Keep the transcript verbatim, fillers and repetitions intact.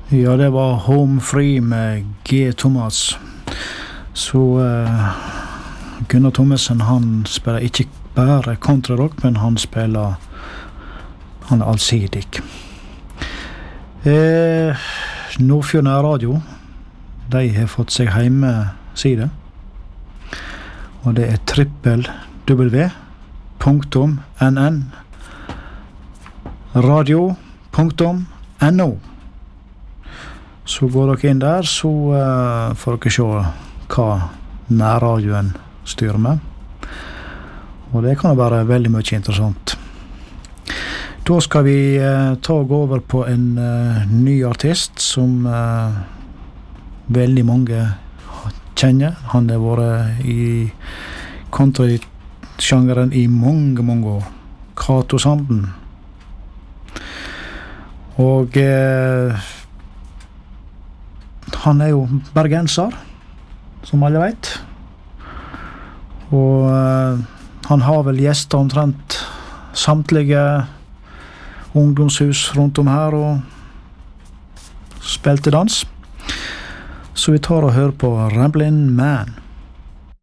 Ja, det var Home Free med G. Thomas. Så uh, Gunnar Thommessen, han spiller ikke bare kontrarock, men han spiller, han er allsidig. Eh, Nordfjord Radio, de har fått seg hjemmeside, og det er trippel w punktum n n radio punktum n o. Så går dere inn der, så uh, får dere se hva nærradioen styrer med. Og det kan være veldig mye interessant. Da skal vi uh, ta og gå over på en uh, ny artist som uh, veldig mange kjenner. Han har vært i country-sjangeren i mange, mange år. Cato Sanden. Og uh, han er jo bergenser, som alle vet. Og uh, han har vel gjester omtrent samtlige ungdomshus rundt om her og spilte dans. Så vi tar og hører på Ramblin' Man.